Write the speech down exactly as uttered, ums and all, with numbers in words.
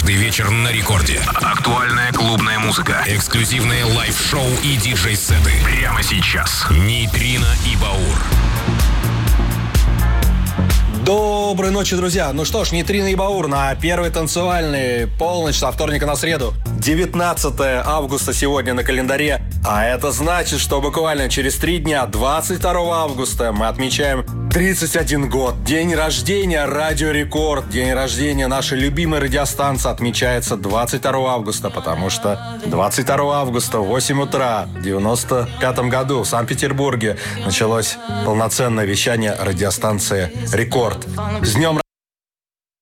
Каждый вечер на рекорде. Актуальная клубная музыка, эксклюзивные лайв-шоу и диджей-сеты. Прямо сейчас. Нейтрино и Баур. Доброй ночи, друзья. Ну что ж, Нейтрино и Баур на первый танцевальный, полночь со вторника на среду. девятнадцатое августа сегодня на календаре. А это значит, что буквально через три дня, двадцать второго августа, мы отмечаем тридцать один год. День рождения Радио Рекорд. День рождения нашей любимой радиостанции отмечается двадцать второго августа, потому что двадцать второго августа в восемь утра в девяносто пятом году в Санкт-Петербурге началось полноценное вещание радиостанции Рекорд. С днем